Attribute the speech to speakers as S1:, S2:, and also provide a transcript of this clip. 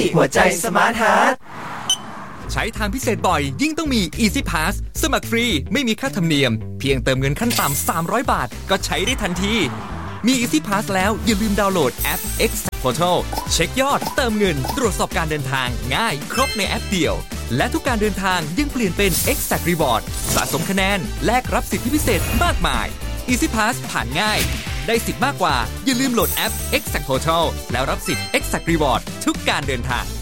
S1: หัวใจสมาร์ทฮาร์ท
S2: ใช้ทางพิเศษบ่อยยิ่งต้องมี Easy Pass สมัครฟรีไม่มีค่าธรรมเนียมเพียงเติมเงินขั้นต่ำ300 บาทก็ใช้ได้ทันทีมี Easy Pass แล้วอย่าลืมดาวน์โหลดแอป Exact Portal เช็คยอดเติมเงินตรวจสอบการเดินทางง่ายครบในแอปเดียวและทุกการเดินทางยังเปลี่ยนเป็น Exact Reward สะสมคะแนนแลกรับสิทธิพิเศษมากมาย Easy Pass ผ่านง่ายได้สิทธิ์มากกว่าอย่าลืมโหลดแอป Exact Portal แล้วรับสิทธิ์ Exact Reward ทุกการเดินทาง